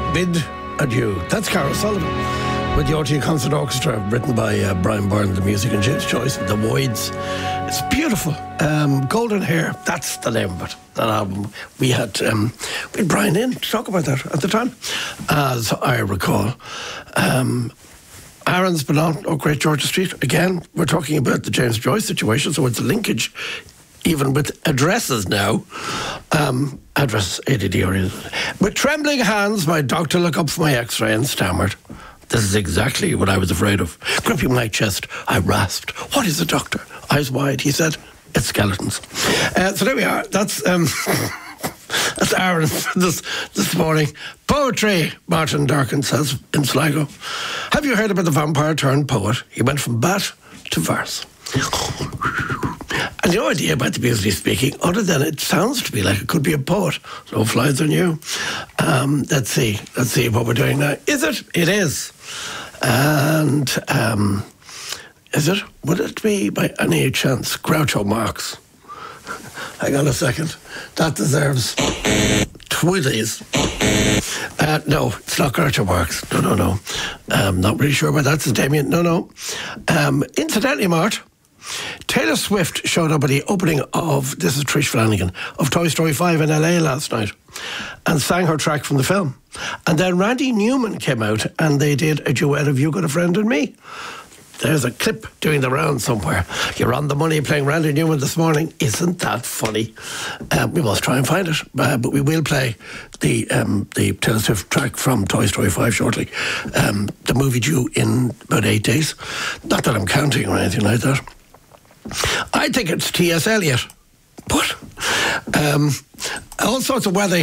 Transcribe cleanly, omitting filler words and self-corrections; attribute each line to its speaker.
Speaker 1: Bid Adieu. That's Cara Sullivan with the RTÉ Concert Orchestra, written by Brian Byrne, the music and James Joyce, The Voids. It's beautiful. Golden Hair, that's the name of it, that album. We had Brian in to talk about that at the time, as I recall. Aaron's been on Great Georgia Street. Again, we're talking about the James Joyce situation, so it's a linkage even with addresses now. Address ADD oriented. With trembling hands, my doctor looked up for my x-ray and stammered. This is exactly what I was afraid of. Gripping my chest, I rasped, "What is it, doctor?" Eyes wide, he said, "It's skeletons." So there we are. That's that's Aaron this morning. Poetry, Martin Darkin says in Sligo. Have you heard about the vampire turned poet? He went from bat to verse. And no idea about the musically speaking, other than it sounds to me like it could be a poet. No flies on you. Let's see what we're doing now. Is it? It is. And is it? Would it be by any chance Groucho Marx? Hang on a second. That deserves Twillies. No, it's not Groucho Marx. No. Not really sure about that. It's Damien. No. Incidentally, Mart, Taylor Swift showed up at the opening of, this is Trish Flanagan, of Toy Story 5 in LA last night and sang her track from the film. And then Randy Newman came out and they did a duet of You Got a Friend in Me. There's a clip doing the round somewhere. You're on the money playing Randy Newman this morning. Isn't that funny? We must try and find it. But we will play the Taylor Swift track from Toy Story 5 shortly. The movie due in about 8 days. Not that I'm counting or anything like that. I think it's T.S. Eliot. But all sorts of weather